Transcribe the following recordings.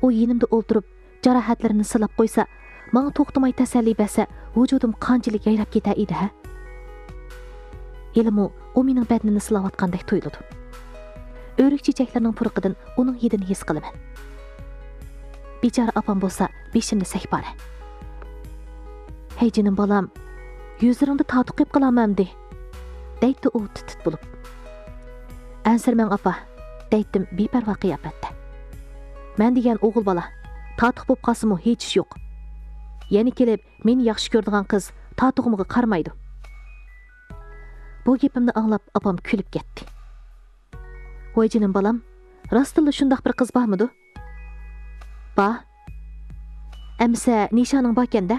O yenimde o'ltirib, jarohatlarini silab qo'ysa, menga to'xtamay tasalli bersa, vujudim qanchalik yayrab ketar edi, ha? Elimi o mening badnini silayotgandek tuyuldi. O'rik chechaklarning purqidan uning hidini his qilaman. Bechora opam bo'lsa, beshimda sakpara. "Hey jinim bolam, yuzlaringda tatu qilib qilamanmi?" deydi u titit bo'lib. "Ansirmang opa", deydim beparvo qiyofatda. "Men degan o'g'il bola, tatuq bo'lib qolsa-mu hech ish yo'q. Yana kelib, meni yaxshi ko'radigan qiz tatug'imga qaramaydi." Bu gapimni anglab opam kulib ketdi. "Voy jinim bolam, rostilla shundoq bir qiz bormidi?" "Ba. Amsa nishoning bor ekanda?"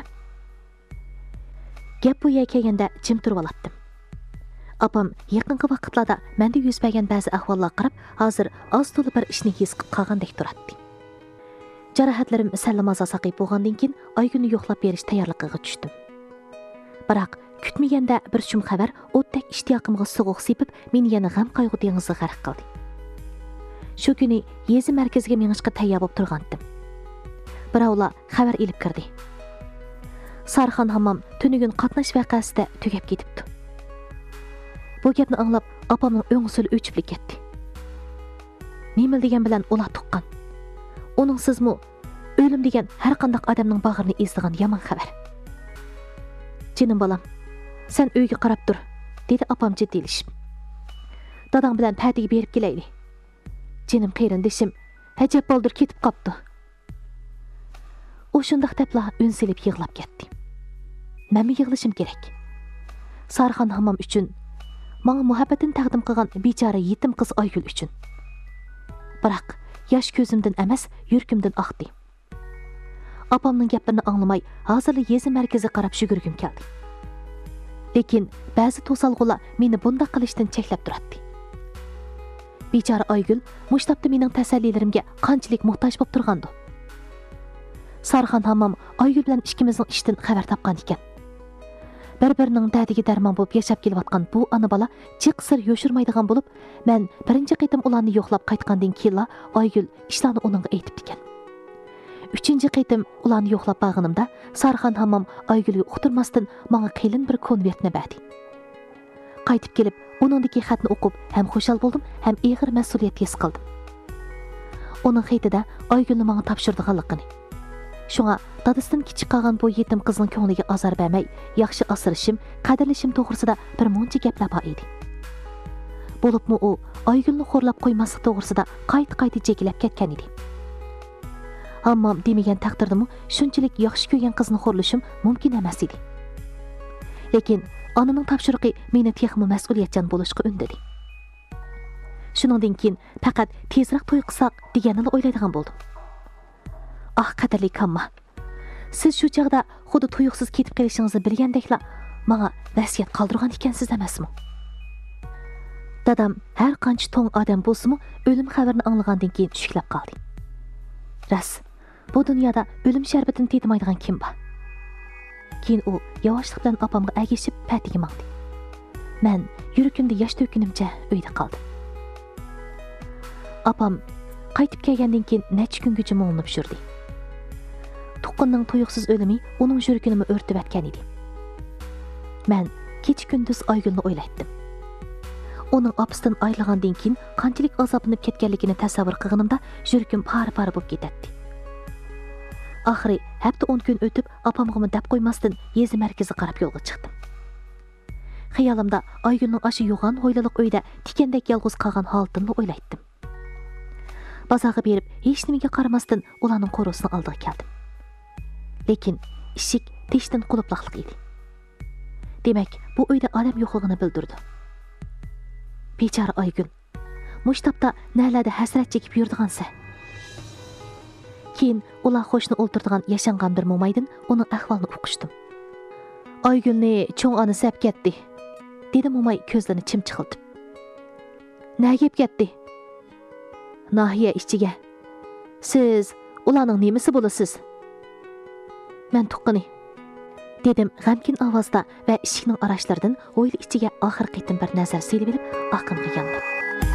Gap bu yerga kelganda jim turib oldim. Opam yaqinqi vaqtlarda menda yuz bergan ba'zi ahvollarga qarab, hozir oz to'la bir ishni his qilib qolgandek turadi. Jarohatlarim sallamaza saqib bo'lgandan keyin Oygulni yo'qlab berish tayyorligiga tushdim. Biroq kutmaganda bir shum xabar o'tdek ishtiyoqimga so'g'uq sepib, meni yana g'am qayg'u dengiziga g'arq qildi. Shu kuni yezi markaziga menishga tayyor bo'lib turgandim. Birovlar xabar elib kirdi. Sarxon hammam tunugun qatnash vaqasida tugab ketibdi. Bu gapni anglab, opamning o'ng'sili o'chib ketdi. Nima degan bilan ular tuqqan. Uning sizmi o'lim degan har qanday odamning bag'rini ezdigan yomon xabar. "Jinim bolam, sen uyga qarab tur", dedi opam jiddiylashib. "Dadang bilan patiga berib kelayli. Jinim qeyrindishim, hajab bo'ldir ketib qopdi." U shundoq debla unsilib yig'lab ketdi. "Menmi yig'lashim kerak? Sarxon hammam uchun, menga muhabbatini taqdim qilgan bechora yetim qiz Oygul uchun." Biroq yosh ko'zimdan emas, yuragimdan oqdi. Opamning gaplarini anglamay, hozirli yezi markaziga qarab yugurgim keldi. Lekin ba'zi to'salg'ular meni bunday qilishdan cheklab turadi. Bechora Oygul mushtapda mening tasallilarimga qanchalik muhtoj bo'lib turgandi. Sarxon hammam Oygul bilan ikkimizning ishdan xabar topgan ekan. Bir-birining dadiga darmon bo'lib yashab kelayotgan bu ona bola jiq sir yo'shirmaydigan bo'lib, men birinchi qitim ularni yo'qlab qaytgandan keyin Oygul ishlarni uningga aytib ekan. Uchinchi qitim ularni yo'qlab bag'inimda Sarxon hammam Oygulga uqtirmasdan menga qilin bir konvertni berdi. Qaytib kelib, uningdagi xatni o'qib, ham xushal bo'ldim, ham ig'ir mas'uliyat his qildim. Uning xatida Oygulni menga topshirdiganligini, shunga dadasidan kichik qolgan bu yetim qizning ko'ngliga azor bermay, yaxshi asrashim, qadrlashim to'g'risida bir muncha gaplar bor edi. Bo'libmi u Oygulni xo'rlab qo'ymaslik to'g'risida qayta cheklab ketgan edi. Hammam demagan taqdirdami, shunchalik yaxshi ko'rgan qizni xo'rlashim mumkin emas edi. Lekin onaning topshiriqi meni texmi mas'uliyatchan bo'lishga undadi. Shuningdan keyin faqat tezroq to'y qilsak deganini o'ylaydigan bo'ldim. Ah, qadrli kamma. Siz shu chaqda xuddi tuyuqsiz ketib kelishingizni bilgandekla menga vasiyat qoldirgan ekansiz emasmi? Dadam har qancha to'ng odam bo'lsa-mu, o'lim xabarini anglagandan keyin tushuklab qoldi. Ras, bu dunyoda o'lim sharbatini tetmaydigan kim bor? Keyin u yavaşlık bilan opamga agishib patiga mangdi. Men yuragimda yosh to'kinimcha uyda qoldim. Opam qaytib kelgandan keyin necha kungacha mo'nib yurdi. Tuqqanning tuyuqsiz o'limi uning yuragini o'rtib atgan edi. Men kecha kunduz Oygulni o'ylaydim. Uning opasidan ayrilgandan keyin qanchalik azoblanib ketganligini tasavvur qilganimda yuragim par-par bo'lib ketadi. Oxiri hafta 10 kun o'tib, opamga dab qo'ymasdan yezi markaziga qarab yo'lga chiqdim. Xayolimda Oygulning ashi yo'g'on hoylaliq uyda tikandek yolg'iz qolgan holatini o'ylaydim. Bozorga berib, hech nimaga qaramasdan ularning qo'rosini oldiga keldim. Lekin eshik teshdan qulfliq edi. Demak, bu uyda odam yo'qligini bildirdi. Bechora Oygul mushtapda nalarda hasrat chekib yurdigansa. Keyin ular qo'shni o'ltirdigan yashangan bir mo'maydin uning ahvolini o'qishdim. Oygulni cho'ng ona sap ketdi, dedi mo'may ko'zlarini chimchiqiltib. Nega gap ketdi? Nahiya ishchiga. Siz ularning nemisi bo'lasiz? Men tuqqani, dedim g'amkin ovozda va eshikning arashlaridan o'yli ichiga oxir qitim bir nazar silib olib, oqimga yandim.